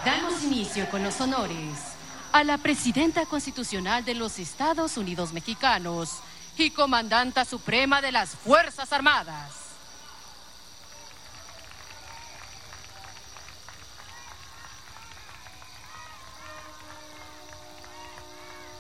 Damos inicio con los honores a la Presidenta Constitucional de los Estados Unidos Mexicanos y Comandanta Suprema de las Fuerzas Armadas,